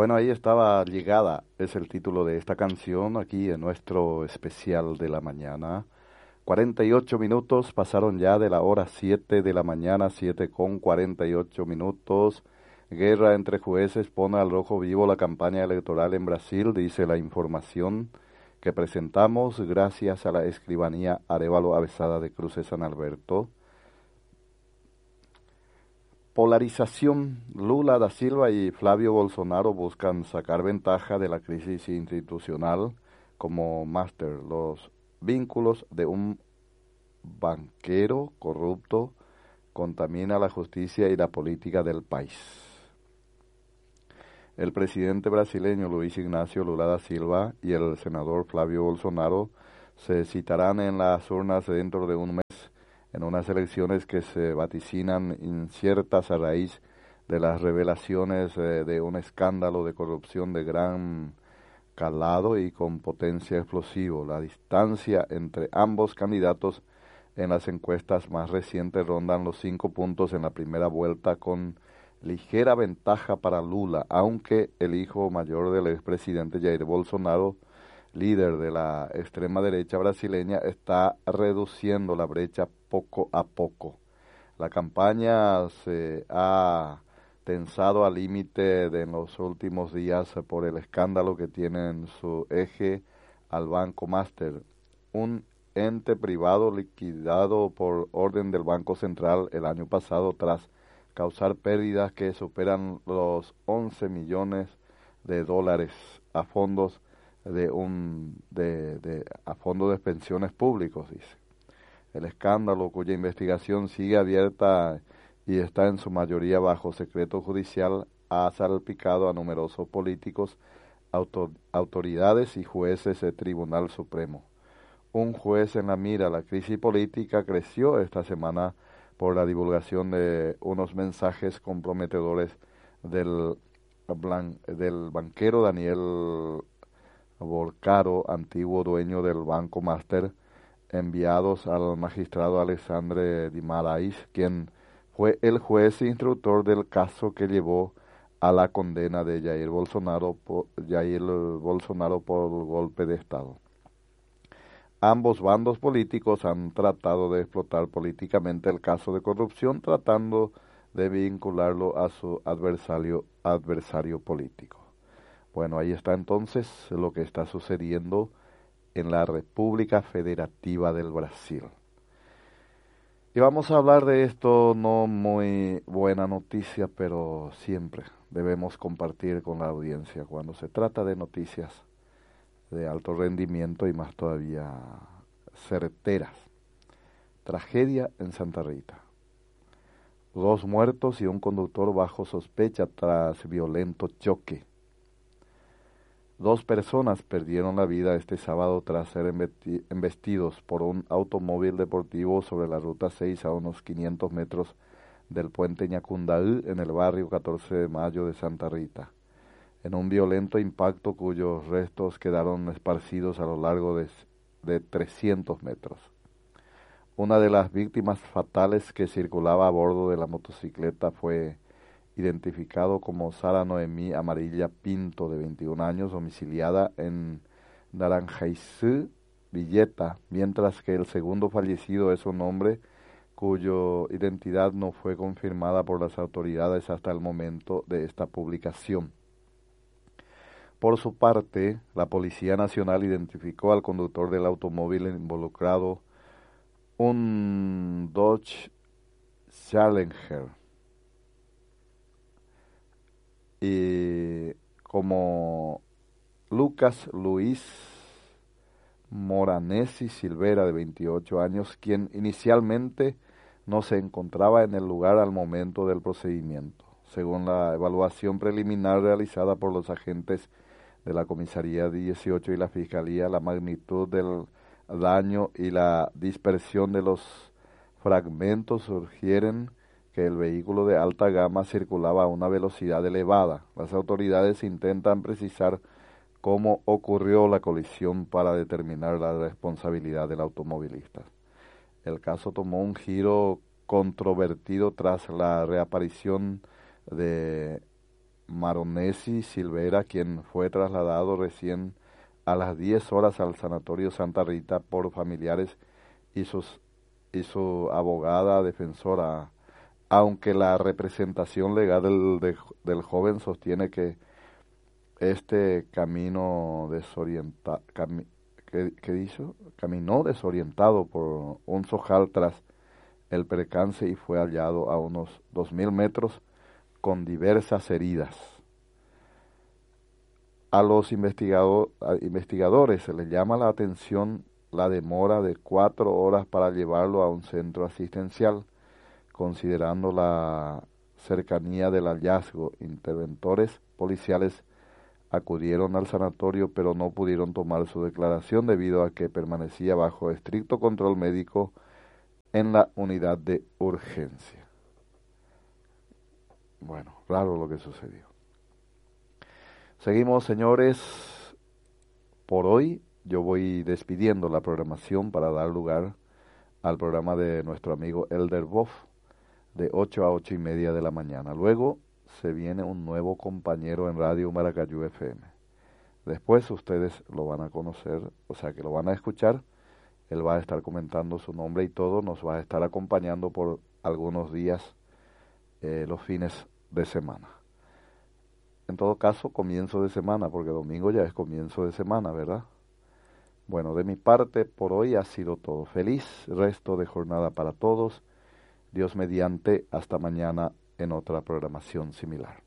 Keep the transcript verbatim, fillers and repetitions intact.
Bueno, ahí estaba Llegada, es el título de esta canción aquí en nuestro especial de la mañana. cuarenta y ocho minutos pasaron ya de la hora siete de la mañana, siete con cuarenta y ocho minutos. Guerra entre jueces pone al rojo vivo la campaña electoral en Brasil, dice la información que presentamos gracias a la escribanía Arévalo Avesada de Cruces San Alberto. Polarización. Lula da Silva y Flavio Bolsonaro buscan sacar ventaja de la crisis institucional como máster. Los vínculos de un banquero corrupto contamina la justicia y la política del país. El presidente brasileño Luis Ignacio Lula da Silva y el senador Flavio Bolsonaro se citarán en las urnas dentro de un mes en unas elecciones que se vaticinan inciertas a raíz de las revelaciones eh, de un escándalo de corrupción de gran calado y con potencia explosiva. La distancia entre ambos candidatos en las encuestas más recientes rondan los cinco puntos en la primera vuelta con ligera ventaja para Lula, aunque el hijo mayor del expresidente Jair Bolsonaro, líder de la extrema derecha brasileña, está reduciendo la brecha poco a poco. La campaña se ha tensado al límite de en los últimos días por el escándalo que tiene en su eje al Banco Master, un ente privado liquidado por orden del Banco Central el año pasado tras causar pérdidas que superan los once millones de dólares a fondos de un de, de a fondos de pensiones públicos, dice. El escándalo, cuya investigación sigue abierta y está en su mayoría bajo secreto judicial, ha salpicado a numerosos políticos, autor, autoridades y jueces del Tribunal Supremo. Un juez en la mira. La crisis política creció esta semana por la divulgación de unos mensajes comprometedores del, blan, del banquero Daniel Volcaro, antiguo dueño del Banco Master, enviados al magistrado Alexandre de Moraes, quien fue el juez e instructor del caso que llevó a la condena de Jair Bolsonaro por, Jair Bolsonaro por golpe de Estado. Ambos bandos políticos han tratado de explotar políticamente el caso de corrupción, tratando de vincularlo a su adversario, adversario político. Bueno, ahí está entonces lo que está sucediendo en la República Federativa del Brasil. Y vamos a hablar de esto, no muy buena noticia, pero siempre debemos compartir con la audiencia cuando se trata de noticias de alto rendimiento y más todavía certeras. Tragedia en Santa Rita. Dos muertos y un conductor bajo sospecha tras violento choque. Dos personas perdieron la vida este sábado tras ser embestidos por un automóvil deportivo sobre la ruta seis a unos quinientos metros del puente Ñacundaí en el barrio catorce de mayo de Santa Rita, en un violento impacto cuyos restos quedaron esparcidos a lo largo de, de trescientos metros. Una de las víctimas fatales que circulaba a bordo de la motocicleta fue identificado como Sara Noemí Amarilla Pinto, de veintiún años, domiciliada en Naranjaizú, Villeta, mientras que el segundo fallecido es un hombre cuya identidad no fue confirmada por las autoridades hasta el momento de esta publicación. Por su parte, la Policía Nacional identificó al conductor del automóvil involucrado, un Dodge Challenger, y como Lucas Luis Moranesi Silvera, de veintiocho años, quien inicialmente no se encontraba en el lugar al momento del procedimiento. Según la evaluación preliminar realizada por los agentes de la Comisaría dieciocho y la Fiscalía, la magnitud del daño y la dispersión de los fragmentos sugieren que el vehículo de alta gama circulaba a una velocidad elevada. Las autoridades intentan precisar cómo ocurrió la colisión para determinar la responsabilidad del automovilista. El caso tomó un giro controvertido tras la reaparición de Maronesi Silvera, quien fue trasladado recién a las diez horas al Sanatorio Santa Rita por familiares y, sus, y su abogada defensora, aunque la representación legal del, de, del joven sostiene que este camino desorienta, cami, ¿qué, qué dicho? caminó desorientado por un sojal tras el percance y fue hallado a unos dos mil metros con diversas heridas. A los investigado, a investigadores se les llama la atención la demora de cuatro horas para llevarlo a un centro asistencial, considerando la cercanía del hallazgo. Interventores policiales acudieron al sanatorio, pero no pudieron tomar su declaración debido a que permanecía bajo estricto control médico en la unidad de urgencia. Bueno, raro lo que sucedió. Seguimos, señores. Por hoy yo voy despidiendo la programación para dar lugar al programa de nuestro amigo Elder Boff de ocho a ocho y media de la mañana. Luego se viene un nuevo compañero en Radio Maracayú F M. Después ustedes lo van a conocer, o sea que lo van a escuchar. Él va a estar comentando su nombre y todo, nos va a estar acompañando por algunos días, eh, los fines de semana. En todo caso, comienzo de semana, porque domingo ya es comienzo de semana, ¿verdad? Bueno, de mi parte, por hoy ha sido todo. Feliz resto de jornada para todos. Dios mediante, hasta mañana en otra programación similar.